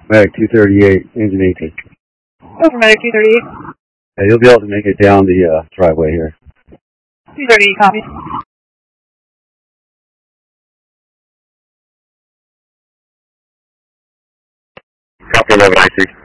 Medic 238, engine 18. Over Medic 238. Yeah, you'll be able to make it down the driveway here. 238, copy. Copy 11, I see.